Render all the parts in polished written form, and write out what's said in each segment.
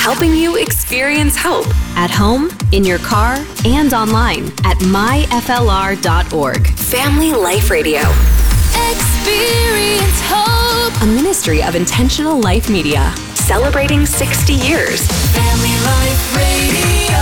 helping you experience hope at home, in your car, and online at myflr.org. Family Life Radio. Experience hope. A ministry of Intentional Life Media. Celebrating 60 years. Family Life Radio.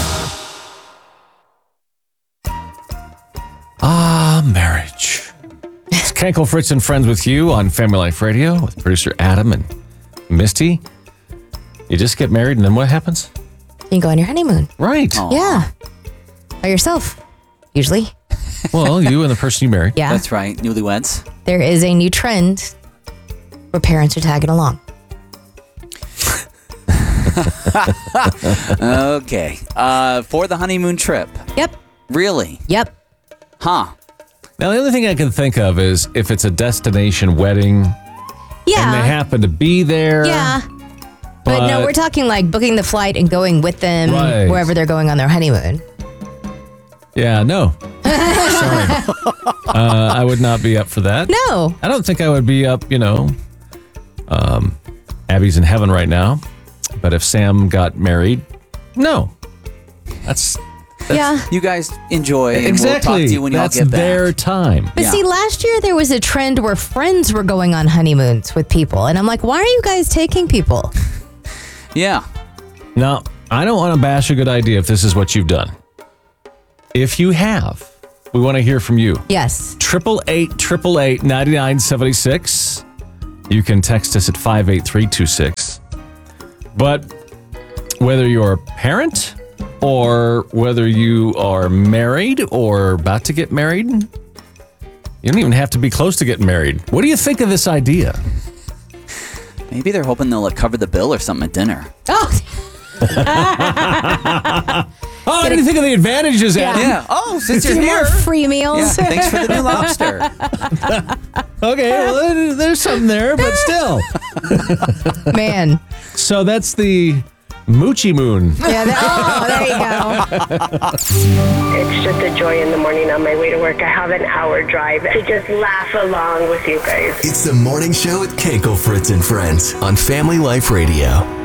Marriage. It's Kenkel, Fritz, and Friends with you on Family Life Radio with producer Adam and Misty. You just get married and then what happens? You go on your honeymoon. Right. Aww. Yeah. By yourself, usually. Well, you and the person you married. Yeah. That's right. Newlyweds. There is a new trend where parents are tagging along. Okay. For the honeymoon trip. Yep. Really? Yep. Huh. Now, the only thing I can think of is if it's a destination wedding Yeah. and they happen to be there. Yeah. But no, we're talking like booking the flight and going with them Right. wherever they're going on their honeymoon. Yeah, no. Sorry. I would not be up for that. No. I don't think I would be up, Abby's in heaven right now. But if Sam got married, no. That's Yeah. You guys enjoy, and exactly. we'll talk to you when That's y'all get back. their time. But Yeah. see, last year there was a trend where friends were going on honeymoons with people. And I'm like, why are you guys taking people? Yeah. Now, I don't want to bash a good idea if this is what you've done. If you have, we want to hear from you. Yes. 888-888-9976. You can text us at 58326. But whether you're a parent or whether you are married or about to get married, you don't even have to be close to getting married. What do you think of this idea? Maybe they're hoping they'll cover the bill or something at dinner. Oh, Oh, I didn't think of the advantages, Adam. Yeah. Oh, since you're more here. free Yeah, meals. thanks for the new lobster. Okay, well, there's something there, but still. Man. So that's the Moochie Moon. Yeah. There you go. It's just a joy in the morning on my way to work. I have an hour drive to just laugh along with you guys. It's the morning show with Kenkel, Fritz, and Friends on Family Life Radio.